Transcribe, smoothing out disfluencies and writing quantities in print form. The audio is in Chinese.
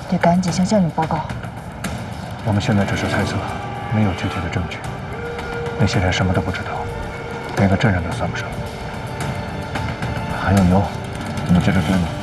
得赶紧向将领报告。 我们现在只是猜测，没有具体的证据。那些人什么都不知道，连个证人都算不上。还有牛，你们接着追吗？